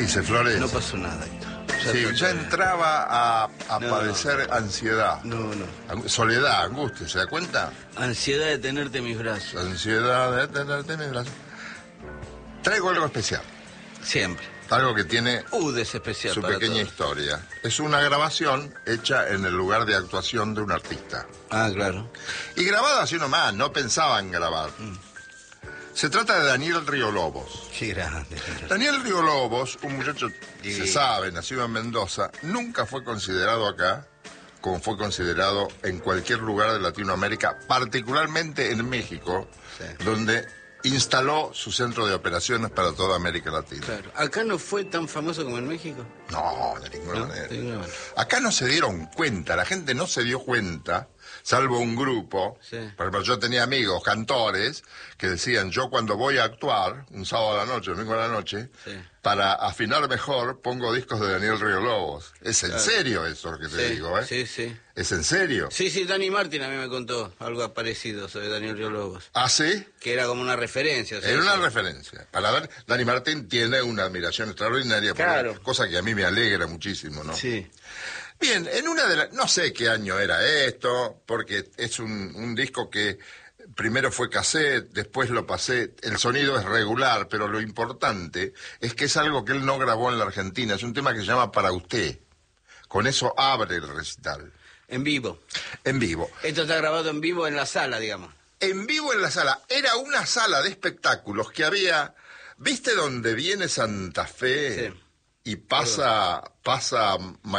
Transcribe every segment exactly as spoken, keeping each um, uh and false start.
dice, Flores? No pasó nada, Héctor. Ya Sí, está ya todo bien. entraba a, a No. padecer ansiedad. No, no. Ang- Soledad, angustia, ¿se da cuenta? Ansiedad de tenerte en mis brazos. Ansiedad de tenerte en mis brazos. Traigo algo especial, Siempre. algo que tiene Uh, de ese especial su para pequeña todos. historia. Es una grabación hecha en el lugar de actuación de un artista. Ah, claro. Y grabada así nomás, no pensaba en grabar. Mm. Se trata de Daniel Río Lobos. Qué grande. Daniel Río Lobos, un muchacho, Sí. se sabe, nacido en Mendoza, nunca fue considerado acá como fue considerado en cualquier lugar de Latinoamérica, particularmente en México, Sí. donde instaló su centro de operaciones para toda América Latina. Claro. ¿Acá no fue tan famoso como en México? No, de ninguna No, manera. de ninguna manera. Acá no se dieron cuenta, la gente no se dio cuenta, salvo un grupo. Sí. Por ejemplo, yo tenía amigos, cantores, que decían, yo cuando voy a actuar, un sábado a la noche, domingo a la noche, Sí. para afinar mejor, pongo discos de Daniel Río Lobos. Es en Claro. serio eso lo que te Sí, digo, ¿eh? sí, sí. Es en serio. Sí, sí, Dani Martín a mí me contó algo parecido sobre Daniel Río Lobos. ¿Ah, sí? Que era como una referencia. O sea, Era una eso- referencia. Para Dan- Dani Martín tiene una admiración extraordinaria, por Claro. él, cosa que a mí me alegra muchísimo, ¿no? Sí. Bien, en una de las... No sé qué año era esto, porque es un, un disco que primero fue cassette, después lo pasé, el sonido es regular, pero lo importante es que es algo que él no grabó en la Argentina, es un tema que se llama Para Usted. Con eso abre el recital, En vivo. en vivo. Esto está grabado en vivo en la sala, digamos. En vivo en la sala, era una sala de espectáculos que había... ¿Viste donde viene Santa Fe? Sí. Y pasa, pasa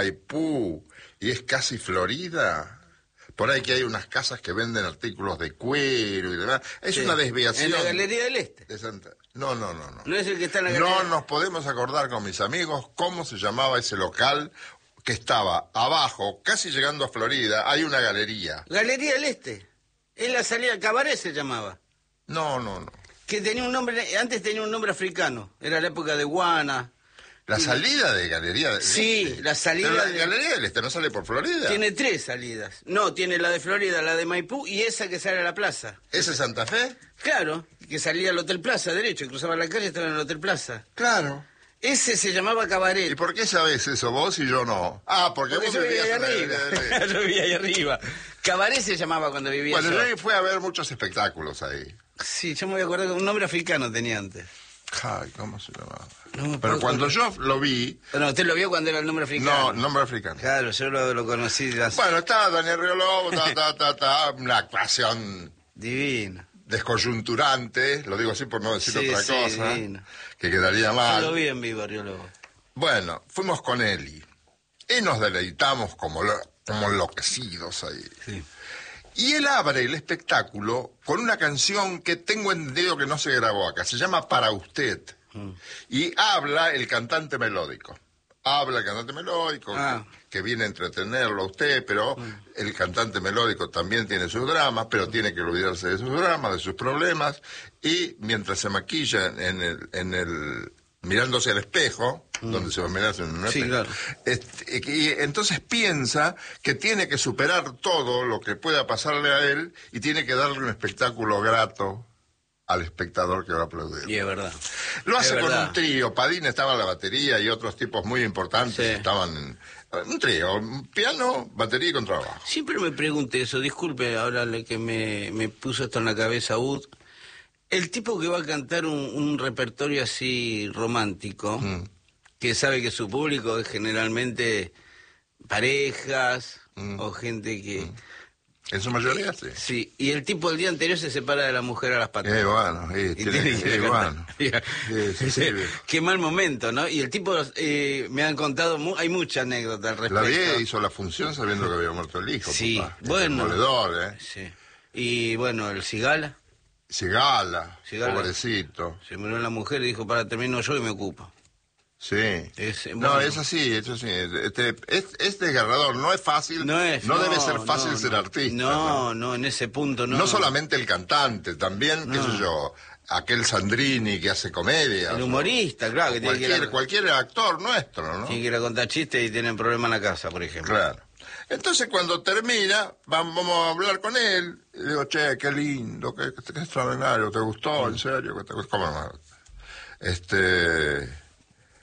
Maipú y es casi Florida. Por ahí que hay unas casas que venden artículos de cuero y demás. Es Sí. una desviación. En la Galería del Este. de Santa... No, no, no, no. No es el que está en la No Galería. nos podemos acordar con mis amigos cómo se llamaba ese local que estaba abajo, casi llegando a Florida. Hay una galería. Galería del Este. Es la salida, Cabaret se llamaba. No, no, no. Que tenía un nombre, antes tenía un nombre africano. Era la época de Guana. La salida de Galería del Sí, Este. la salida Pero la de- Galería del Este no sale por Florida. Tiene tres salidas. No, tiene la de Florida, la de Maipú y esa que sale a la plaza. ¿Ese es Santa Fe? Claro, que salía al Hotel Plaza, derecho, cruzaba la calle y estaba en el Hotel Plaza. Claro. Ese se llamaba ¿Y Cabaret. por qué sabes eso vos y yo no? Ah, porque, Porque vos yo vivía vivías ahí en la arriba. Galería del Este. Yo vivía ahí arriba. Cabaret se llamaba cuando vivía Bueno, yo. yo fui a ver muchos espectáculos ahí. Sí, yo me voy a acordar que un nombre africano tenía antes. Ay, ¿cómo se llamaba? No me Pero acuerdo. cuando yo lo vi, Bueno, usted lo vio cuando era el nombre africano. no, nombre africano. Claro, yo lo, lo conocí. de hace- Bueno, está Daniel Río Lobo, ta, ta, ta, ta, una actuación Divino. descoyunturante, lo digo así por no decir Sí, otra sí, cosa, divino. que quedaría Yo mal. lo vi en vivo, Río Lobo. Bueno, fuimos con Eli y nos deleitamos como, lo- como enloquecidos ahí. Sí. Y él abre el espectáculo con una canción que tengo entendido que no se grabó acá, se llama Para Usted. Mm. Y habla el cantante melódico. Habla el cantante melódico, Ah. que, que viene a entretenerlo a usted, pero el cantante melódico también tiene sus dramas, pero tiene que olvidarse de sus dramas, de sus problemas, y mientras se maquilla en el, en el mirándose al espejo, donde se va a mirarse en un Sí, espejo, claro. este, y entonces piensa que tiene que superar todo lo que pueda pasarle a él y tiene que darle un espectáculo grato al espectador que va a aplaudir. Y es verdad. Lo hace Es con verdad. un trío. Padín estaba en la batería y otros tipos muy importantes Sí. estaban en un trío, un piano, batería y contrabajo. Siempre me pregunté eso, disculpe ahora le- que me, me puso esto en la cabeza, Ud. El tipo que va a cantar un, un repertorio así romántico, Mm. que sabe que su público es generalmente parejas Mm. o gente que... En su mayoría sí. Sí, y el tipo el día anterior se separa de la mujer a las patadas. Eh, bueno, sí, Y tiene tiene que- que sí, ir a bueno. cantar. Sí, sí, sí. Qué mal momento, ¿no? Y el tipo, eh, me han contado, mu- hay mucha anécdota al respecto. La vieja hizo la función sabiendo que había muerto el hijo. Sí, papá. Es bueno. demoledor, ¿eh? Sí. Y bueno, el Cigala, Cigala, Cigala. pobrecito. se murió la mujer y dijo, para, termino yo y me ocupo. Sí. Es, No, bueno. es así, es así. Este, es, es desgarrador, no es fácil. No es. No debe ser no, fácil no, ser no. artista. No, no, en ese punto no. No solamente el cantante, también, qué No. sé yo, aquel Sandrini que hace comedia. El humorista, claro, que tiene que, ir Cualquier, a, cualquier actor nuestro, ¿no? tiene que ir a contar chistes y tienen problema en la casa, por ejemplo. Claro. Entonces cuando termina, vam- vamos a hablar con él, y le digo, che, qué lindo, qué, qué extraordinario, ¿te gustó? ¿En serio? ¿Qué te gustó? ¿Cómo no? Este...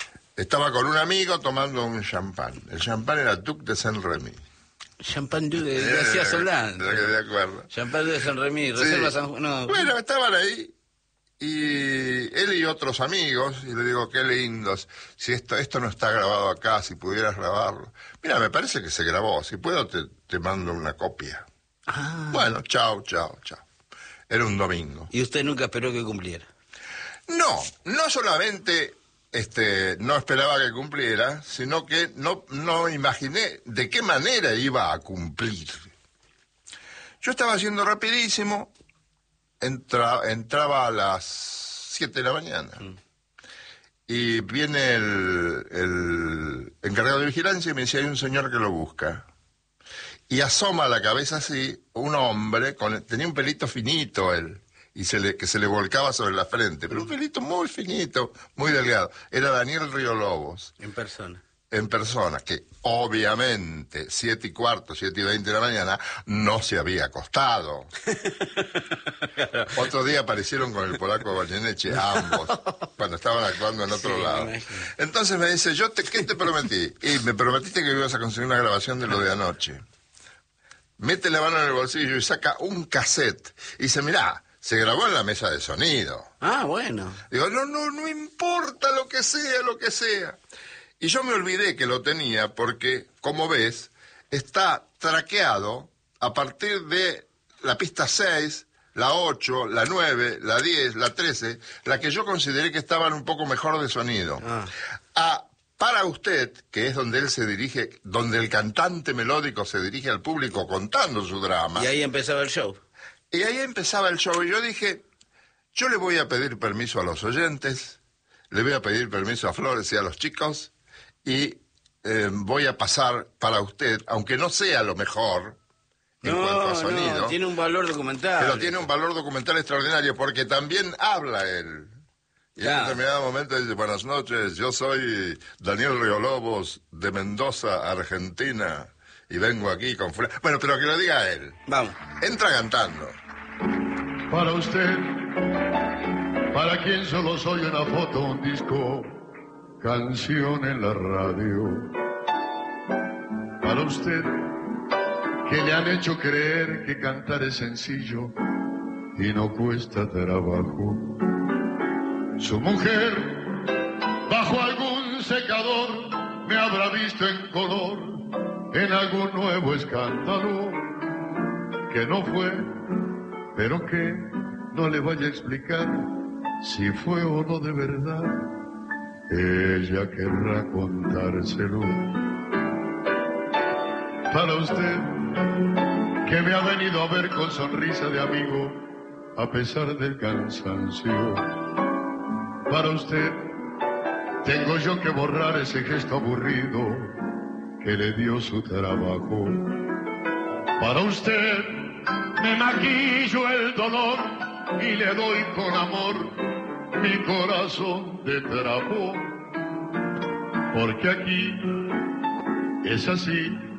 Estaba con un amigo tomando un champán. El champán era Duc de Saint-Remy. Champán Duc de García Solán. De, de, de acuerdo. Champán Duc de Saint-Remy, Reserva Sí. San Juan. No. Bueno, estaban ahí. Y él y otros amigos, y le digo, qué lindos, si esto esto no está grabado acá, si pudieras grabarlo. Mira, me parece que se grabó, si puedo te, te mando una copia. Ah. Bueno, chao, chao, chao. Era un domingo. Y usted nunca esperó que cumpliera. No, no solamente este, no esperaba que cumpliera, sino que no, no imaginé de qué manera iba a cumplir. Yo estaba haciendo rapidísimo. Entra, entraba a las siete de la mañana. Mm. Y viene el, el encargado de vigilancia y me dice, hay un señor que lo busca. Y asoma la cabeza así, un hombre, con, tenía un pelito finito él, y se le, que se le volcaba sobre la frente, pero un pelito muy finito, muy delgado. Era Daniel Río Lobos. En persona. En persona, que obviamente, siete y cuarto, siete y veinte de la mañana, no se había acostado. Otro día aparecieron con el polaco Goyeneche, ambos, cuando estaban actuando en otro sí, lado. Me Entonces me dice, yo te, ¿qué te prometí? Y me prometiste que ibas a conseguir una grabación de lo de anoche. Mete la mano en el bolsillo y saca un cassette. Y dice, mirá, se grabó en la mesa de sonido. Ah, bueno. Digo, no, no, no importa lo que sea, lo que sea. Y yo me olvidé que lo tenía porque, como ves, está traqueado a partir de la pista seis, la ocho, la nueve, la diez, la trece, la que yo consideré que estaban un poco mejor de sonido. Ah. A Para Usted, que es donde él se dirige, donde el cantante melódico se dirige al público contando su drama. Y ahí empezaba el show. Y ahí empezaba el show. Y yo dije, yo le voy a pedir permiso a los oyentes, le voy a pedir permiso a Flores y a los chicos, y eh, voy a pasar Para Usted, aunque no sea lo mejor en no, cuanto a sonido. No, tiene un valor documental. Pero tiene un valor documental extraordinario, porque también habla él. Y claro. En un determinado momento dice, buenas noches, yo soy Daniel Río Lobos, de Mendoza, Argentina, y vengo aquí con... Bueno, pero que lo diga él. Vamos. Entra cantando. Para usted, para quien solo soy una foto, un disco, canción en la radio. Para usted, que le han hecho creer que cantar es sencillo y no cuesta trabajo. Su mujer, bajo algún secador, me habrá visto en color, en algún nuevo escándalo, que no fue, pero que no le vaya a explicar si fue o no de verdad. Ella querrá contárselo. Para usted, que me ha venido a ver con sonrisa de amigo, a pesar del cansancio. Para usted, tengo yo que borrar ese gesto aburrido que le dio su trabajo. Para usted, me maquillo el dolor y le doy con amor mi corazón de trapo, porque aquí es así